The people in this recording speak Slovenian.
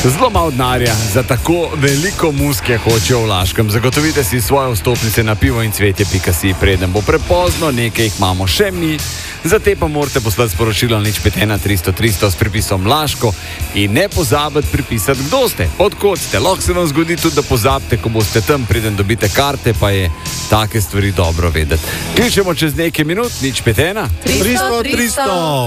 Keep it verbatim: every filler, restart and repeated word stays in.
Zelo malo denarja za tako veliko muske hočejo v Laškem. Zagotovite si svoje vstopnice na pivo in cvetje pika si, preden bo prepozno, nekaj jih imamo še mi. Za te pa morate poslati sporočilo nič pet ena tristo tristo s pripisom Laško in ne pozabiti pripisati, kdo ste, od kod ste. Lahko se vam zgodi tudi, da pozabite, ko boste tam, preden dobite karte, pa je take stvari dobro vedeti. Kličemo čez nekaj minut, nič pet ena tristo, tristo.